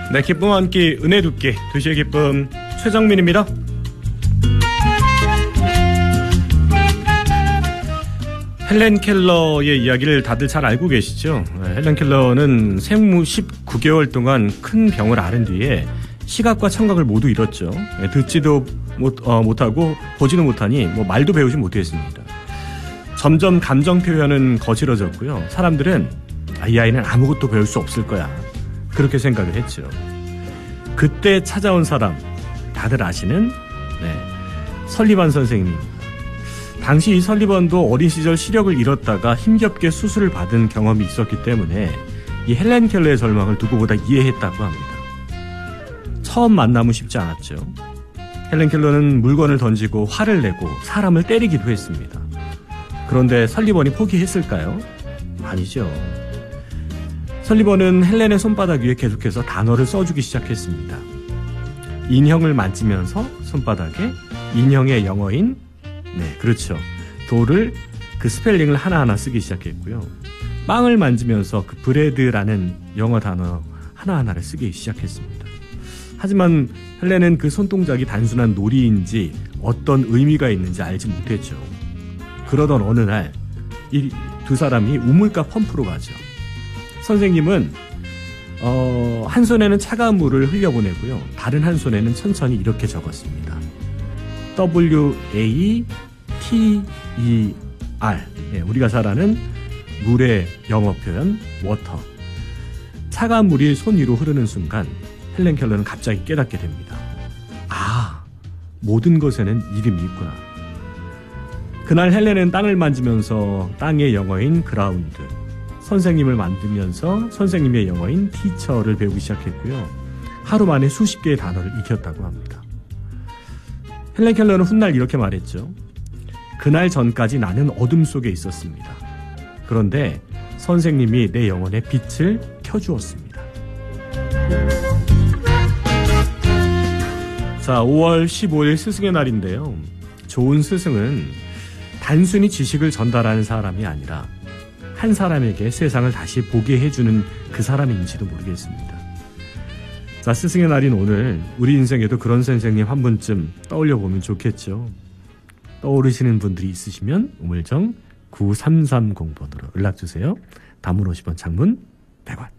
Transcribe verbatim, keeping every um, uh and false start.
네, 기쁨 한 끼, 은혜 두 끼, 두 시의 기쁨, 최정민입니다. 헬렌 켈러의 이야기를 다들 잘 알고 계시죠? 헬렌 켈러는 생후 십구 개월 동안 큰 병을 앓은 뒤에 시각과 청각을 모두 잃었죠. 듣지도 못, 어, 못하고 보지도 못하니 뭐 말도 배우지 못했습니다. 점점 감정 표현은 거칠어졌고요. 사람들은 아, 이 아이는 아무것도 배울 수 없을 거야. 그렇게 생각을 했죠. 그때 찾아온 사람, 다들 아시는 네, 설리반 선생님입니다. 당시 이 설리반도 어린 시절 시력을 잃었다가 힘겹게 수술을 받은 경험이 있었기 때문에 이 헬렌 켈러의 절망을 누구보다 이해했다고 합니다. 처음 만남은 쉽지 않았죠. 헬렌 켈러는 물건을 던지고 화를 내고 사람을 때리기도 했습니다. 그런데 설리반이 포기했을까요? 아니죠. 설리반은 헬렌의 손바닥 위에 계속해서 단어를 써주기 시작했습니다. 인형을 만지면서 손바닥에 인형의 영어인 네, 그렇죠. 도를 그 스펠링을 하나하나 쓰기 시작했고요. 빵을 만지면서 그 브레드라는 영어 단어 하나하나를 쓰기 시작했습니다. 하지만 헬렌은 그 손동작이 단순한 놀이인지 어떤 의미가 있는지 알지 못했죠. 그러던 어느 날 이 두 사람이 우물가 펌프로 가죠. 선생님은 어, 한 손에는 차가운 물을 흘려보내고요. 다른 한 손에는 천천히 이렇게 적었습니다. 더블유 에이 티 이 알 네, 우리가 잘 아는 물의 영어 표현 워터. 차가운 물이 손 위로 흐르는 순간 헬렌 켈러는 갑자기 깨닫게 됩니다. 아, 모든 것에는 이름이 있구나. 그날 헬렌은 땅을 만지면서 땅의 영어인 그라운드, 선생님을 만들면서 선생님의 영어인 티처를 배우기 시작했고요. 하루 만에 수십 개의 단어를 익혔다고 합니다. 헬렌 켈러는 훗날 이렇게 말했죠. 그날 전까지 나는 어둠 속에 있었습니다. 그런데 선생님이 내 영혼에 빛을 켜주었습니다. 자, 오월 십오일 스승의 날인데요. 좋은 스승은 단순히 지식을 전달하는 사람이 아니라 한 사람에게 세상을 다시 보게 해주는 그 사람인지도 모르겠습니다. 자, 스승의 날인 오늘 우리 인생에도 그런 선생님 한 분쯤 떠올려보면 좋겠죠. 떠오르시는 분들이 있으시면 우물정 구삼삼공 번으로 연락주세요. 단문 오십 원, 장문 백 원.